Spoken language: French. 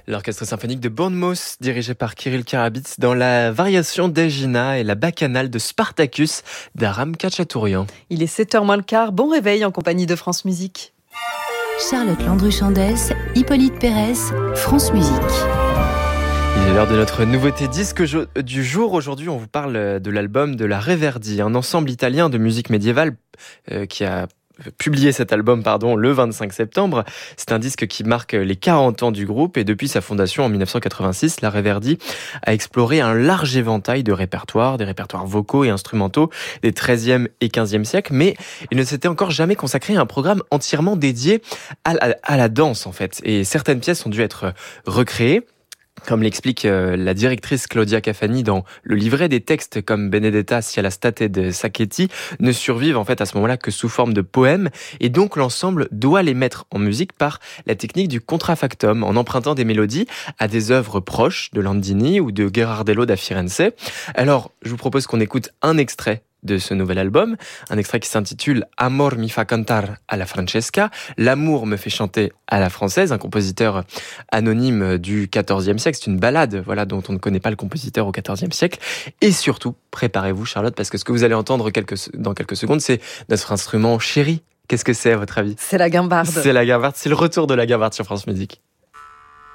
L'orchestre symphonique de Bournemouth, dirigé par Kirill Karabits, dans la variation d'Egina et la bacchanale de Spartacus d'Aram Khachaturian. Il est 7h moins le quart, bon réveil en compagnie de France Musique. Charlotte Landru-Chandès, Hippolyte Pérez, France Musique. Il est l'heure de notre nouveauté disque du jour. Aujourd'hui, on vous parle de l'album de la Reverdi, un ensemble italien de musique médiévale qui a publié cet album le 25 septembre. C'est un disque qui marque les 40 ans du groupe et depuis sa fondation en 1986, la Reverdi a exploré un large éventail de répertoires, des répertoires vocaux et instrumentaux des 13e et 15e siècles, mais il ne s'était encore jamais consacré à un programme entièrement dédié à la danse en fait. Et certaines pièces ont dû être recréées. Comme l'explique la directrice Claudia Cafani dans le livret, des textes comme Benedetta sia la state de Sacchetti ne survivent en fait à ce moment-là que sous forme de poèmes et donc l'ensemble doit les mettre en musique par la technique du contrafactum en empruntant des mélodies à des œuvres proches de Landini ou de Gherardello da Firenze. Alors, je vous propose qu'on écoute un extrait de ce nouvel album, un extrait qui s'intitule Amor mi fa cantar alla Francesca, l'amour me fait chanter à la française, un compositeur anonyme du XIVe siècle, c'est une ballade dont on ne connaît pas le compositeur au XIVe siècle, et surtout, préparez-vous Charlotte, parce que ce que vous allez entendre dans quelques secondes, c'est notre instrument chéri. Qu'est-ce que c'est à votre avis ? C'est la guimbarde. C'est la guimbarde, c'est le retour de la guimbarde sur France Musique.